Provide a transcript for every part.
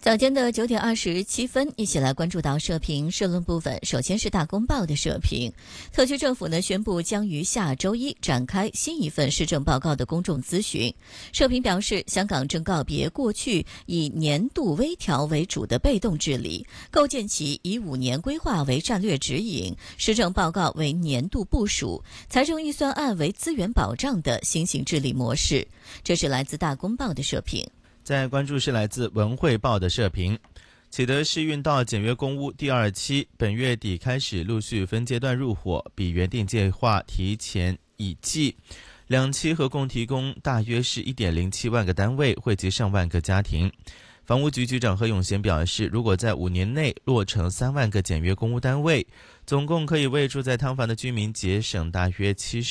早间的9点27分，一起来关注到社评社论部分。首先是大公报的社评，特区政府宣布将于下周一展开新一份施政报告的公众咨询。社评表示，香港正告别过去以年度微调为主的被动治理，构建起以5年规划为战略指引、施政报告为年度部署、财政预算案为资源保障的新型治理模式。这是来自大公报的社评。 在关注是来自文汇报的社评，启德市运道简约公屋第2期本月底开始陆续分阶段入伙，比原定计划提前1季，2期合共提供大约是 1.07 万个单位，惠及上万个家庭。房屋局局长何永贤表示，如果在5年内落成3万个简约公屋单位，总共可以为住在劏房的居民节省大约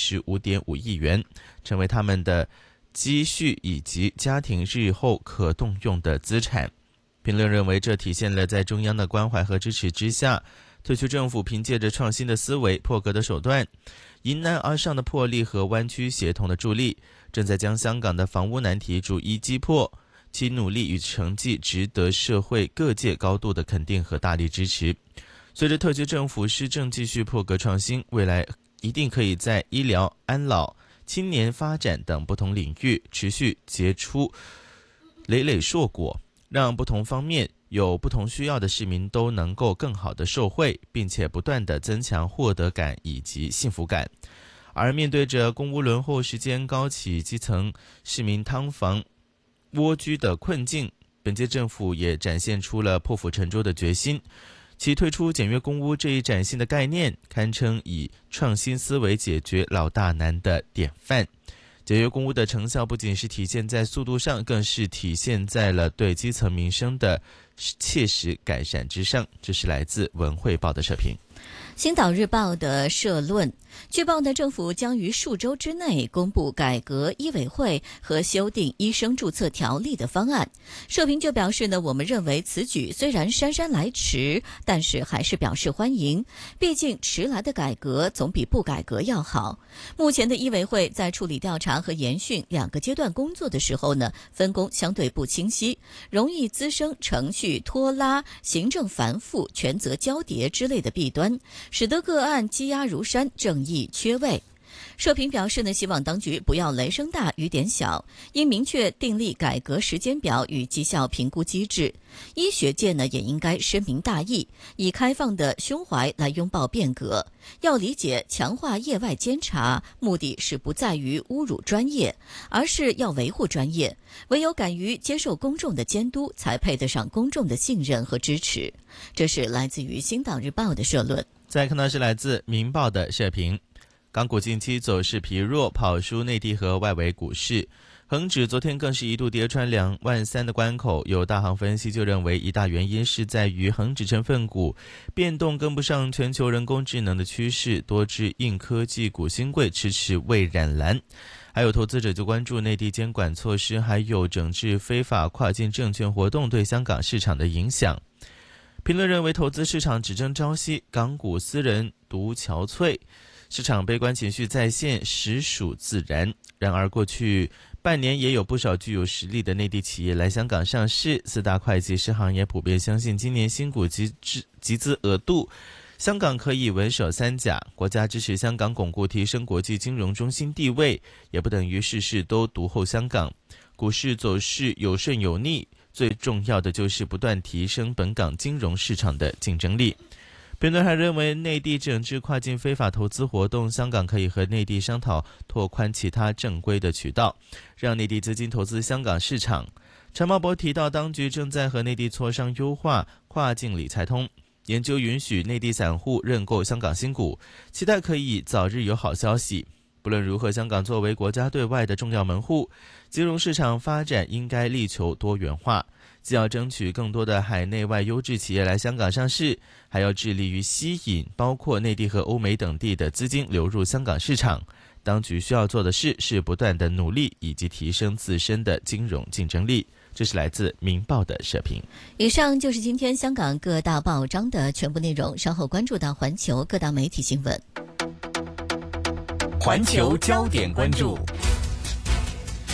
75.5 亿元，成为他们的积蓄以及家庭日后可动用的资产。评论认为，这体现了在中央的关怀和支持之下，特区政府凭借着创新的思维、破格的手段、迎难而上的魄力和湾区协同的助力，正在将香港的房屋难题逐一击破，其努力与成绩值得社会各界高度的肯定和大力支持。随着特区政府施政继续破格创新，未来一定可以在医疗、安老、青年发展等不同领域持续结出累累硕果，让不同方面有不同需要的市民都能够更好的受惠，并且不断的增强获得感以及幸福感。而面对着公屋轮候时间高企、基层市民劏房蜗居的困境，本届政府也展现出了破釜沉舟的决心。其推出简约公屋这一崭新的概念，堪称以创新思维解决老大难的典范。简约公屋的成效不仅是体现在速度上，更是体现在了对基层民生的切实改善之上。这是来自文汇报的社评。 星岛日报的社论，据报政府将于数周之内公布改革医委会和修订医生注册条例的方案。社评就表示我们认为此举虽然姗姗来迟，但是还是表示欢迎，毕竟迟来的改革总比不改革要好。目前的医委会在处理调查和研讯2个阶段工作的时候分工相对不清晰，容易滋生程序拖拉、行政繁复、权责交叠之类的弊端，使得个案积压如山，正义缺位。社评表示希望当局不要雷声大雨点小，应明确订立改革时间表与绩效评估机制。医学界也应该深明大义，以开放的胸怀来拥抱变革。要理解强化业外监察，目的是不在于侮辱专业，而是要维护专业。唯有敢于接受公众的监督，才配得上公众的信任和支持。这是来自于星岛日报的社论。 再看到是来自明报的社评，港股近期走势疲弱，跑输内地和外围股市。恒指昨天更是一度跌穿23000的关口，有大行分析就认为，一大原因是在于恒指成分股变动跟不上全球人工智能的趋势，多只硬科技股新贵迟迟未染蓝。还有投资者就关注内地监管措施，还有整治非法跨境证券活动对香港市场的影响。评论认为，投资市场只争朝夕，港股私人独憔悴，市场悲观情绪再现，实属自然。然而过去半年也有不少具有实力的内地企业来香港上市，4大会计师行也普遍相信今年新股集资额度，香港可以稳守3甲。国家支持香港巩固提升国际金融中心地位，也不等于事事都独后香港。股市走势有顺有逆，最重要的就是不断提升本港金融市场的竞争力。评论还认为，内地整治跨境非法投资活动，香港可以和内地商讨拓宽其他正规的渠道，让内地资金投资香港市场。陈茂波提到，当局正在和内地磋商优化跨境理财通，研究允许内地散户认购香港新股，期待可以早日有好消息。不论如何，香港作为国家对外的重要门户，金融市场发展应该力求多元化，既要争取更多的海内外优质企业来香港上市，还要致力于吸引包括内地和欧美等地的资金流入香港市场。当局需要做的事是不断的努力以及提升自身的金融竞争力。这是来自明报的社评。 以上就是今天香港各大报章的全部内容，稍后关注到环球各大媒体新闻。 环球焦点关注。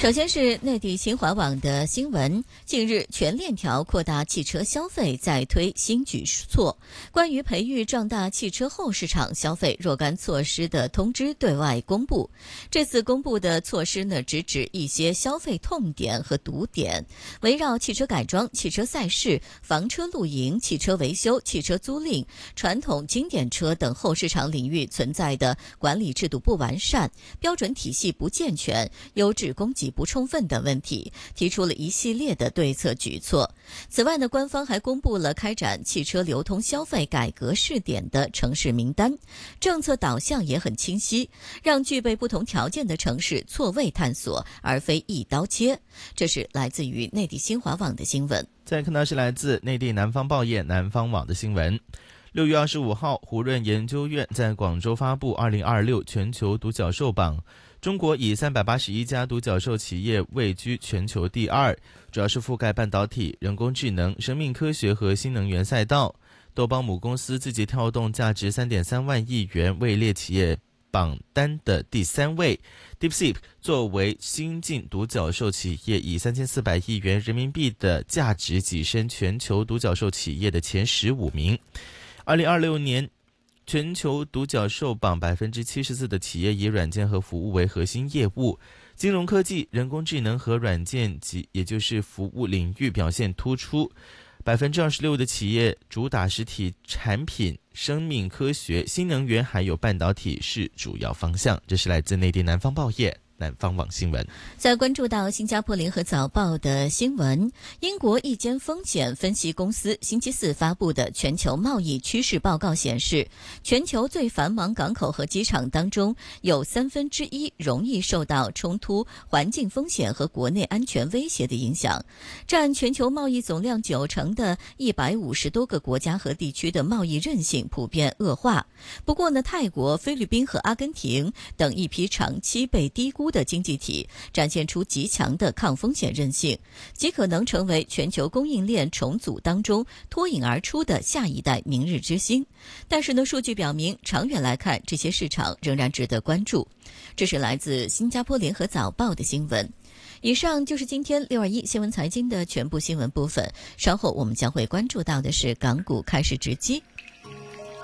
首先是内地新华网的新闻，近日全链条扩大汽车消费再推新举措，关于培育壮大汽车后市场消费若干措施的通知对外公布。这次公布的措施呢，直指一些消费痛点和堵点，围绕汽车改装、汽车赛事、房车露营、汽车维修、汽车租赁、传统经典车等后市场领域存在的管理制度不完善、标准体系不健全、优质供给不充分等问题，提出了一系列的对策举措。此外呢，官方还公布了开展汽车流通消费改革试点的城市名单，政策导向也很清晰，让具备不同条件的城市错位探索，而非一刀切。这是来自于内地新华网的新闻。 再看到是来自内地南方报业南方网的新闻。6月25号，胡润研究院在广州发布2026全球独角兽榜，中国以381家独角兽企业位居全球第2，主要是覆盖半导体、人工智能、生命科学和新能源赛道。豆帮母公司字节跳动价值3.3万亿元位列企业榜单的第3位。DeepSeek 作为新晋独角兽企业，以3400亿元人民币的价值跻身全球独角兽企业的前15名。2026年全球独角兽榜74%的企业以软件和服务为核心业务，金融科技、人工智能和软件及也就是服务领域表现突出。26%的企业主打实体产品、生命科学、新能源还有半导体是主要方向。这是来自内地南方报业南方网新闻。 在关注到新加坡联合早报的新闻，英国一间风险分析公司星期四发布的全球贸易趋势报告显示，全球最繁忙港口和机场当中有1/3容易受到冲突、环境风险和国内安全威胁的影响。占全球贸易总量90%的150多个国家和地区的贸易韧性普遍恶化。不过呢，泰国、菲律宾和阿根廷等一批长期被低估的经济体展现出极强的抗风险韧性，极可能成为全球供应链重组当中脱颖而出的下一代明日之星。但是呢，数据表明，长远来看，这些市场仍然值得关注。这是来自新加坡联合早报的新闻。以上就是今天621新闻财经的全部新闻部分，稍后我们将会关注到的是港股开市直击。